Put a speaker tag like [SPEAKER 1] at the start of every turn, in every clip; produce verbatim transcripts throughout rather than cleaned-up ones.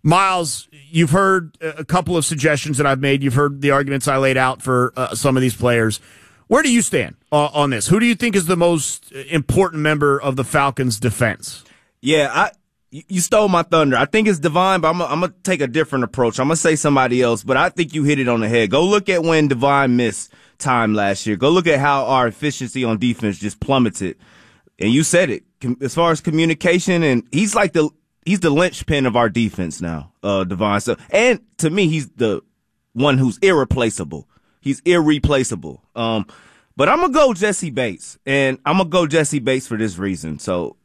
[SPEAKER 1] Miles, you've heard a couple of suggestions that I've made. You've heard the arguments I laid out for uh, some of these players. Where do you stand uh, on this? Who do you think is the most important member of the Falcons' defense?
[SPEAKER 2] Yeah, I you stole my thunder. I think it's Devine, but I'm going to take a different approach. I'm going to say somebody else, but I think you hit it on the head. Go look at when Devine missed time last year. Go look at how our efficiency on defense just plummeted. And you said it. As far as communication, and he's like the he's the linchpin of our defense now, uh, Devine. So, and to me, he's the one who's irreplaceable. He's irreplaceable. Um, but I'm going to go Jesse Bates, and I'm going to go Jesse Bates for this reason. So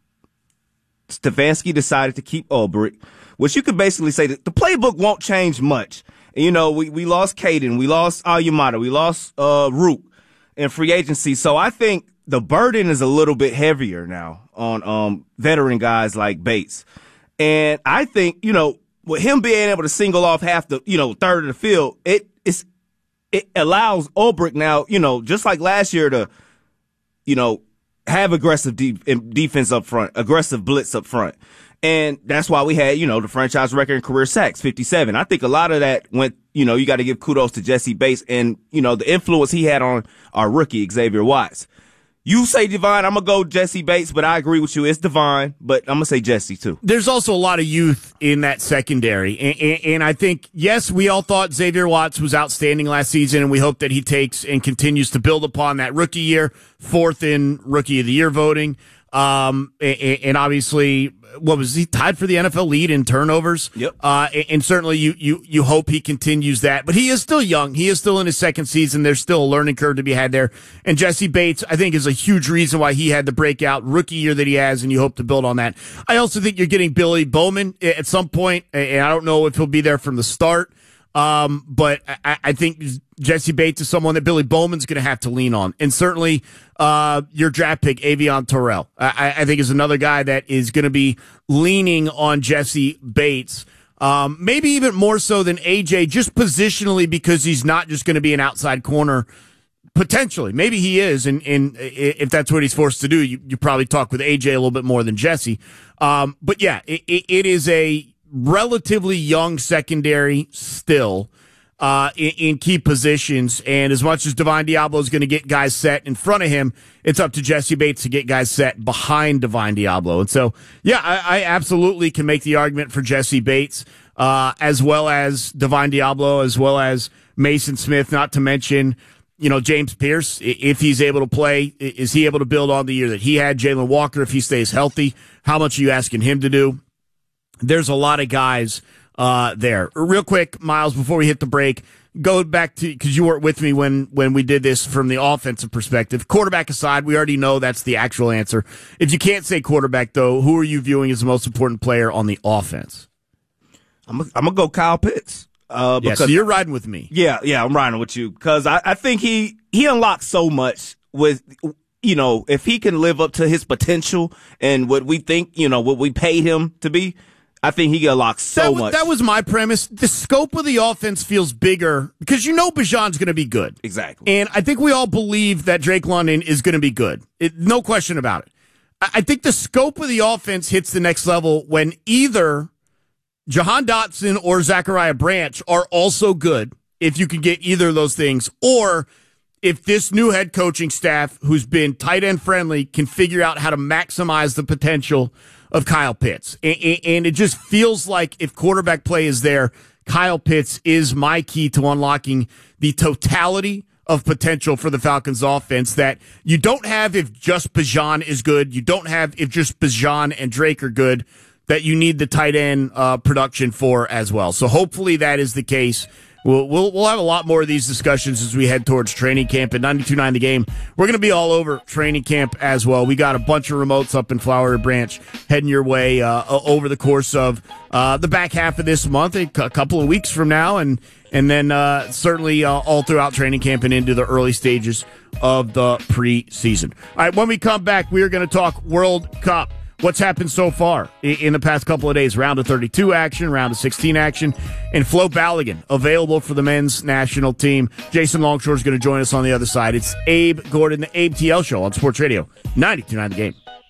[SPEAKER 2] Stefanski decided to keep Ulbrich, which you could basically say that the playbook won't change much. And, you know, we, we lost Caden, we lost Alumada, we lost uh, Rook in free agency. So I think the burden is a little bit heavier now on um, veteran guys like Bates. And I think, you know, with him being able to single off half the, you know, third of the field, it it's it allows Ulbrich now, you know, just like last year to, you know, have aggressive de- defense up front, aggressive blitz up front. And that's why we had, you know, the franchise record in career sacks, fifty-seven. I think a lot of that went, you know, you got to give kudos to Jesse Bates and, you know, the influence he had on our rookie, Xavier Watts. You say Devine, I'm going to go Jesse Bates, but I agree with you. It's Devine, but I'm going to say Jesse too.
[SPEAKER 1] There's also a lot of youth in that secondary. And, and, and I think, yes, we all thought Xavier Watts was outstanding last season, and we hope that he takes and continues to build upon that rookie year, fourth in Rookie of the Year voting. Um, and, and obviously, what was he tied for the N F L lead in turnovers?
[SPEAKER 2] Yep.
[SPEAKER 1] Uh, and, and certainly you, you, you hope he continues that, but he is still young. He is still in his second season. There's still a learning curve to be had there. And Jesse Bates, I think, is a huge reason why he had the breakout rookie year that he has, and you hope to build on that. I also think you're getting Billy Bowman at some point, and I don't know if he'll be there from the start. Um, but I, I think Jesse Bates is someone that Billy Bowman's going to have to lean on. And certainly, uh, your draft pick, Avion Terrell, I, I think is another guy that is going to be leaning on Jesse Bates. Um, maybe even more so than A J, just positionally, because he's not just going to be an outside corner. Potentially. Maybe he is. And, and if that's what he's forced to do, you, you probably talk with A J a little bit more than Jesse. Um, but yeah, it, it, it is a relatively young secondary still uh, in, in key positions. And as much as Divine Diablo is going to get guys set in front of him, it's up to Jesse Bates to get guys set behind Divine Diablo. And so, yeah, I, I absolutely can make the argument for Jesse Bates uh, as well as Divine Diablo, as well as Mason Smith, not to mention, you know, James Pierce, if he's able to play. Is he able to build on the year that he had? Jalen Walker, if he stays healthy, how much are you asking him to do? There's a lot of guys uh, there. Real quick, Miles, before we hit the break, go back to, because you weren't with me when, when we did this from the offensive perspective. Quarterback aside, we already know that's the actual answer. If you can't say quarterback, though, who are you viewing as the most important player on the offense?
[SPEAKER 2] I'm going to go Kyle Pitts. Uh,
[SPEAKER 1] because, yeah, so you're riding with me.
[SPEAKER 2] Yeah, yeah, I'm riding with you. Because I, I think he, he unlocks so much with, you know, if he can live up to his potential and what we think, you know, what we paid him to be, I think he unlocks so
[SPEAKER 1] that was,
[SPEAKER 2] much.
[SPEAKER 1] That was my premise. The scope of the offense feels bigger because you know Bijan's going to be good.
[SPEAKER 2] Exactly.
[SPEAKER 1] And I think we all believe that Drake London is going to be good. It, no question about it. I, I think the scope of the offense hits the next level when either Jahan Dotson or Zachariah Branch are also good, if you can get either of those things, or if this new head coaching staff, who's been tight end friendly, can figure out how to maximize the potential of Kyle Pitts. And it just feels like if quarterback play is there, Kyle Pitts is my key to unlocking the totality of potential for the Falcons offense that you don't have if just Bijan is good. You don't have if just Bijan and Drake are good, that you need the tight end uh, production for as well. So hopefully that is the case. We'll, we'll we'll have a lot more of these discussions as we head towards training camp at ninety-two point nine The Game. We're going to be all over training camp as well. We got a bunch of remotes up in Flowery Branch heading your way uh, over the course of uh, the back half of this month, a couple of weeks from now, and and then uh, certainly uh, all throughout training camp and into the early stages of the preseason. All right, when we come back, we are going to talk World Cup. What's happened so far in the past couple of days? Round of thirty-two action, round of sixteen action, and Flo Balogun available for the men's national team. Jason Longshore is going to join us on the other side. It's Abe Gordon, the Abe T L Show on Sports Radio ninety-two point nine The Game.